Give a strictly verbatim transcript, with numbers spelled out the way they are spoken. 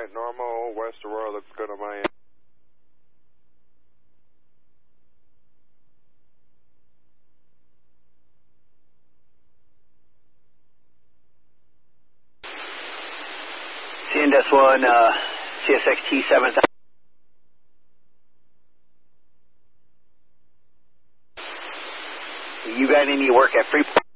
right, normal, West Aurora looks good on my end. C N S one, uh, C S X T seven thousand. You got any work at Freeport?